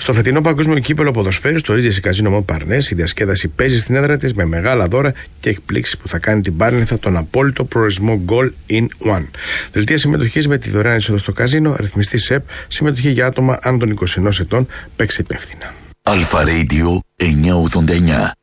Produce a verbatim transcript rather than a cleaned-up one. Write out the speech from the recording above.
Στο φετινό παγκόσμιο κύπελλο ποδοσφαίρου στο Ρίτζεσι Καζίνο Μο Παρνές, η διασκέδαση παίζει στην έδρα της με μεγάλα δώρα και εκπλήξεις που θα κάνει την Πάρνηθα τον απόλυτο προορισμό Goal in One. Δελτία συμμετοχής με τη δωρεάν είσοδο στο καζίνο, ρυθμιστή ΣΕΠ, συμμετοχή για άτομα άνω των είκοσι ενός ετών, παίξει υπεύθυνα. Αλφα Radio εννιακόσια ογδόντα εννιά.